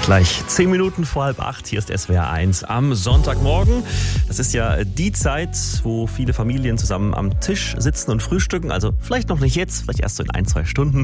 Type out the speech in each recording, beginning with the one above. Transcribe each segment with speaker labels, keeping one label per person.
Speaker 1: Gleich 10 Minuten vor 7:30, hier ist SWR 1 am Sonntagmorgen. Das ist ja die Zeit, wo viele Familien zusammen am Tisch sitzen und frühstücken. Also vielleicht noch nicht jetzt, vielleicht erst so in 1-2 Stunden.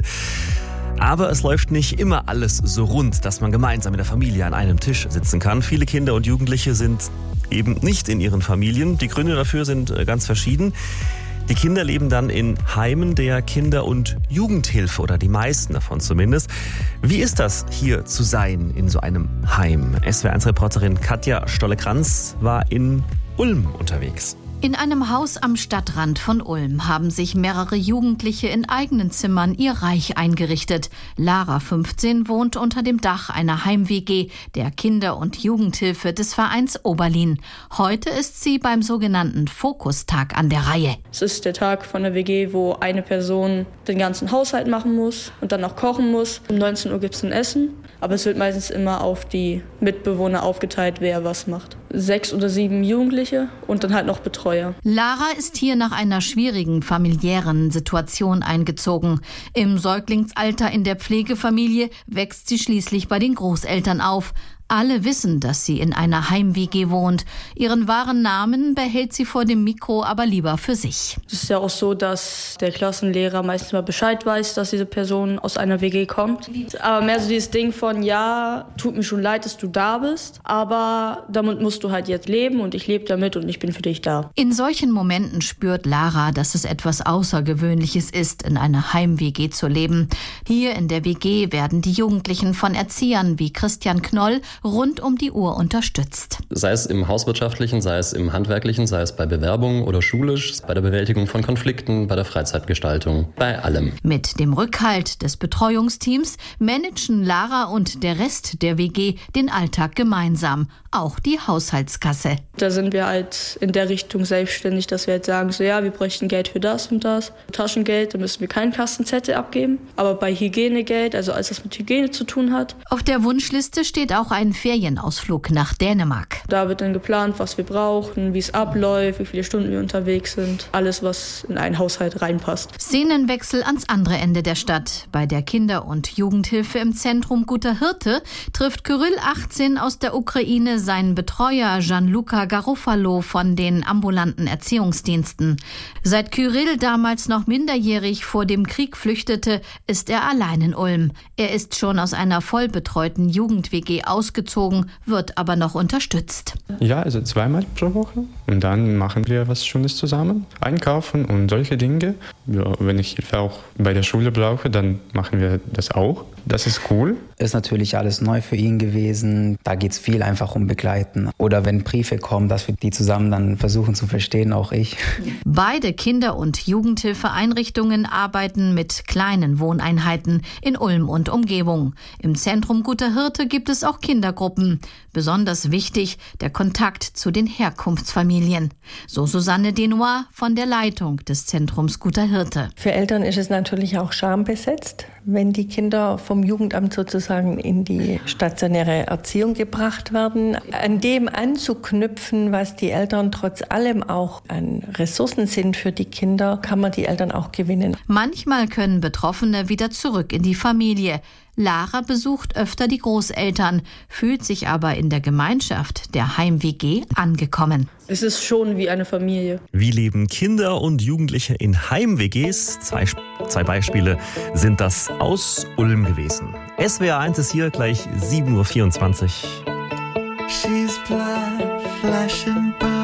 Speaker 1: Aber es läuft nicht immer alles so rund, dass man gemeinsam mit der Familie an einem Tisch sitzen kann. Viele Kinder und Jugendliche sind eben nicht in ihren Familien. Die Gründe dafür sind ganz verschieden. Die Kinder leben dann in Heimen der Kinder- und Jugendhilfe oder die meisten davon zumindest. Wie ist das, hier zu sein in so einem Heim? SWR1-Reporterin Katja Stolle-Kranz war in Ulm unterwegs.
Speaker 2: In einem Haus am Stadtrand von Ulm haben sich mehrere Jugendliche in eigenen Zimmern ihr Reich eingerichtet. Lara, 15, wohnt unter dem Dach einer Heim-WG, der Kinder- und Jugendhilfe des Vereins Oberlin. Heute ist sie beim sogenannten Fokustag an der Reihe.
Speaker 3: Es ist der Tag von der WG, wo eine Person den ganzen Haushalt machen muss und dann auch kochen muss. Um 19 Uhr gibt es ein Essen, aber es wird meistens immer auf die Mitbewohner aufgeteilt, wer was macht. 6 oder 7 Jugendliche und dann halt noch Betreuer.
Speaker 2: Lara ist hier nach einer schwierigen familiären Situation eingezogen. Im Säuglingsalter in der Pflegefamilie wächst sie schließlich bei den Großeltern auf. Alle wissen, dass sie in einer Heim-WG wohnt. Ihren wahren Namen behält sie vor dem Mikro aber lieber für sich.
Speaker 3: Es ist ja auch so, dass der Klassenlehrer meistens mal Bescheid weiß, dass diese Person aus einer WG kommt. Aber mehr so dieses Ding von, ja, tut mir schon leid, dass du da bist, aber damit musst du halt jetzt leben und ich lebe damit und ich bin für dich da.
Speaker 2: In solchen Momenten spürt Lara, dass es etwas Außergewöhnliches ist, in einer Heim-WG zu leben. Hier in der WG werden die Jugendlichen von Erziehern wie Christian Knoll rund um die Uhr unterstützt.
Speaker 4: Sei es im Hauswirtschaftlichen, sei es im Handwerklichen, sei es bei Bewerbungen oder schulisch, bei der Bewältigung von Konflikten, bei der Freizeitgestaltung, bei allem.
Speaker 2: Mit dem Rückhalt des Betreuungsteams managen Lara und der Rest der WG den Alltag gemeinsam, auch die Haushaltskasse.
Speaker 3: Da sind wir halt in der Richtung selbstständig, dass wir halt sagen, so ja, wir bräuchten Geld für das und das. Taschengeld, da müssen wir keinen Kastenzettel abgeben. Aber bei Hygienegeld, also alles, was mit Hygiene zu tun hat.
Speaker 2: Auf der Wunschliste steht auch ein Ferienausflug nach Dänemark.
Speaker 3: Da wird dann geplant, was wir brauchen, wie es abläuft, wie viele Stunden wir unterwegs sind. Alles, was in einen Haushalt reinpasst.
Speaker 2: Szenenwechsel ans andere Ende der Stadt. Bei der Kinder- und Jugendhilfe im Zentrum Guter Hirte trifft Kyrill, 18, aus der Ukraine seinen Betreuer Gianluca Garofalo von den ambulanten Erziehungsdiensten. Seit Kyrill damals noch minderjährig vor dem Krieg flüchtete, ist er allein in Ulm. Er ist schon aus einer vollbetreuten Jugend-WG ausgezogen, wird aber noch unterstützt.
Speaker 5: Ja, also 2-mal pro Woche. Und dann machen wir was Schönes zusammen. Einkaufen und solche Dinge. Ja, wenn ich Hilfe auch bei der Schule brauche, dann machen wir das auch. Das ist cool.
Speaker 6: Ist natürlich alles neu für ihn gewesen. Da geht es viel einfach um Begleiten. Oder wenn Briefe kommen, dass wir die zusammen dann versuchen zu verstehen, auch ich.
Speaker 2: Beide Kinder- und Jugendhilfeeinrichtungen arbeiten mit kleinen Wohneinheiten in Ulm und Umgebung. Im Zentrum Guter Hirte gibt es auch Kindergruppen. Besonders wichtig der Kontakt zu den Herkunftsfamilien. So Susanne Denois von der Leitung des Zentrums Guter Hirte.
Speaker 7: Für Eltern ist es natürlich auch schambesetzt, wenn die Kinder vom Jugendamt sozusagen in die stationäre Erziehung gebracht werden. An dem anzuknüpfen, was die Eltern trotz allem auch an Ressourcen sind für die Kinder, kann man die Eltern auch gewinnen.
Speaker 2: Manchmal können Betroffene wieder zurück in die Familie. Lara besucht öfter die Großeltern, fühlt sich aber in der Gemeinschaft der Heim-WG angekommen.
Speaker 3: Es ist schon wie eine Familie.
Speaker 1: Wie leben Kinder und Jugendliche in Heim-WGs? Zwei Beispiele sind das aus Ulm gewesen. SWR 1 ist hier gleich 7:24 Uhr.